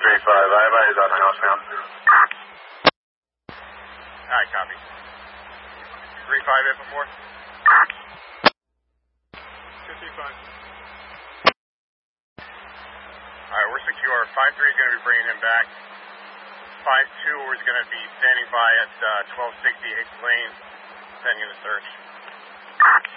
535, I advise on the house now. Alright, copy. 35 in before? 55. Alright, we're secure. 5-3 is going to be bringing him back. 5-2 is going to be standing by at 1260 8th Lane, sending in a search.